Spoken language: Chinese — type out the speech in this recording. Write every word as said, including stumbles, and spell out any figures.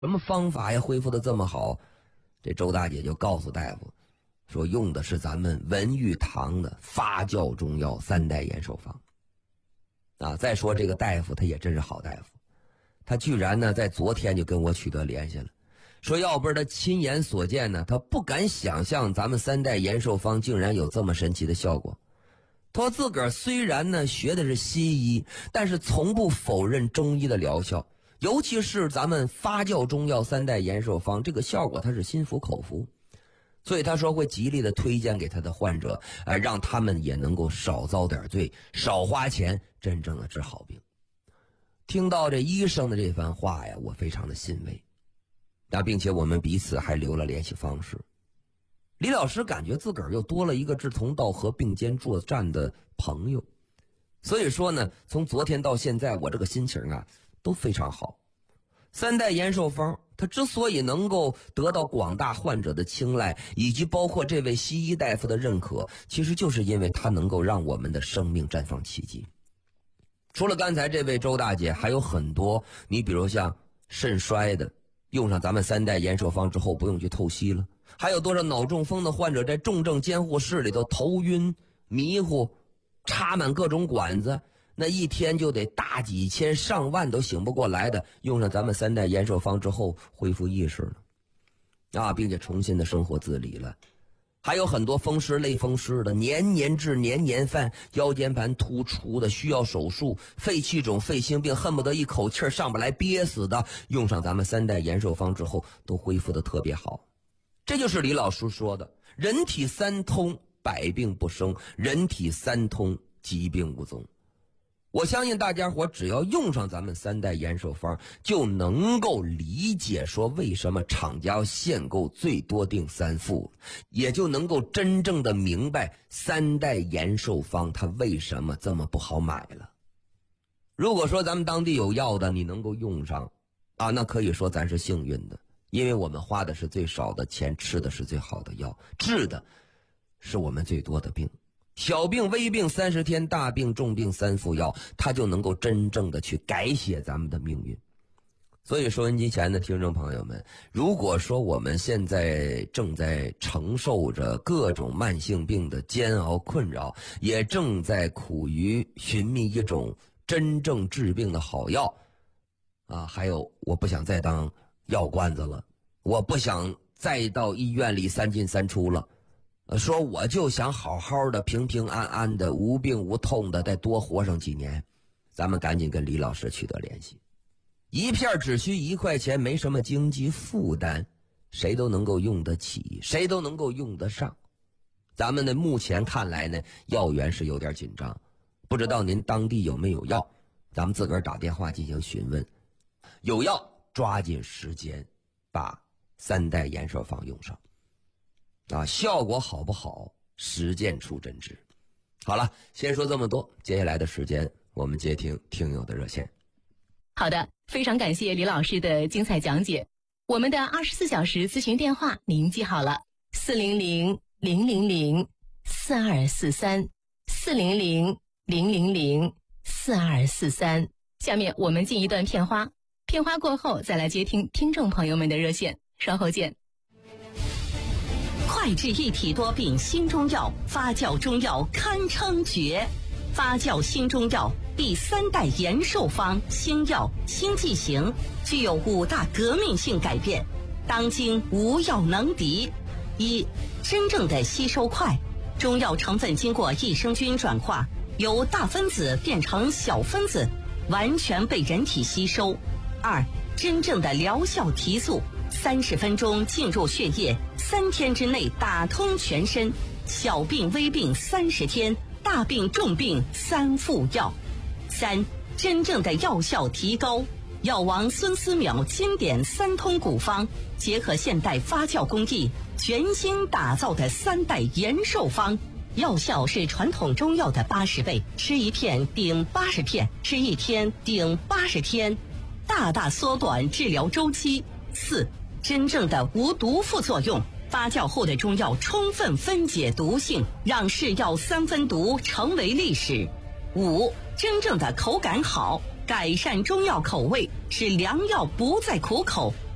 什么方法呀恢复的这么好？这周大姐就告诉大夫说，用的是咱们文玉堂的发酵中药三代延寿方。啊，再说这个大夫他也真是好大夫，他居然呢在昨天就跟我取得联系了，说要不是他亲眼所见呢，他不敢想象咱们三代延寿方竟然有这么神奇的效果。他说自个儿虽然呢学的是西医，但是从不否认中医的疗效，尤其是咱们发酵中药三代延寿方，这个效果他是心服口服，所以他说会极力的推荐给他的患者，呃，让他们也能够少遭点罪，少花钱，真正的治好病。听到这医生的这番话呀，我非常的欣慰，那并且我们彼此还留了联系方式。李老师感觉自个儿又多了一个志同道合、并肩作战的朋友，所以说呢，从昨天到现在，我这个心情啊都非常好。三代延寿方它之所以能够得到广大患者的青睐，以及包括这位西医大夫的认可，其实就是因为它能够让我们的生命绽放奇迹。除了刚才这位周大姐，还有很多，你比如像肾衰的，用上咱们三代延寿方之后不用去透析了，还有多少脑中风的患者在重症监护室里头头晕迷糊，插满各种管子，那一天就得大几千上万都醒不过来的，用上咱们三代延寿方之后恢复意识了啊，并且重新的生活自理了。还有很多风湿类风湿的，年年治年年犯，腰间盘突出的需要手术，肺气肿肺心病恨不得一口气上不来憋死的，用上咱们三代延寿方之后都恢复的特别好。这就是李老师说的，人体三通百病不生，人体三通疾病无踪。我相信大家伙只要用上咱们三代延寿方，就能够理解说为什么厂家要限购最多定三副，也就能够真正的明白三代延寿方它为什么这么不好买了。如果说咱们当地有药的你能够用上啊，那可以说咱是幸运的，因为我们花的是最少的钱，吃的是最好的药，治的是我们最多的病。小病微病三十天，大病重病三副药，它就能够真正的去改写咱们的命运。所以收音机前的听众朋友们，如果说我们现在正在承受着各种慢性病的煎熬困扰，也正在苦于寻觅一种真正治病的好药啊，还有我不想再当药罐子了，我不想再到医院里三进三出了，说我就想好好的平平安安的无病无痛的再多活上几年，咱们赶紧跟李老师取得联系。一片只需一块钱，没什么经济负担，谁都能够用得起，谁都能够用得上。咱们的目前看来呢，药源是有点紧张，不知道您当地有没有药，咱们自个儿打电话进行询问，有药抓紧时间把三代延寿方用上啊，效果好不好，实践出真知。好了，先说这么多，接下来的时间我们接听听友的热线。 好的，非常感谢李老师的精彩讲解。我们的二十四小时咨询电话您记好了，四零零零零零四二四三，四零零零零零四二四三。下面我们进一段片花，片花过后再来接听听众朋友们的热线，稍后见。 快治一体多病新中药，发酵中药堪称绝。发酵新中药第三代延寿方新药新剂型，具有五大革命性改变，当今无药能敌。一、真正的吸收快，中药成分经过益生菌转化，由大分子变成小分子，完全被人体吸收。二、真正的疗效提速，三十分钟进入血液，三天之内打通全身，小病微病三十天，大病重病三副药。三、真正的药效提高，药王孙思邈经典三通古方，结合现代发酵工艺，全新打造的三代延寿方，药效是传统中药的八十倍，吃一片顶八十片，吃一天顶八十天，大大缩短治疗周期。四、真正的无毒副作用，发酵后的中药充分分解毒性，让是药三分毒成为历史。五、真正的口感好，改善中药口味，使良药不再苦口，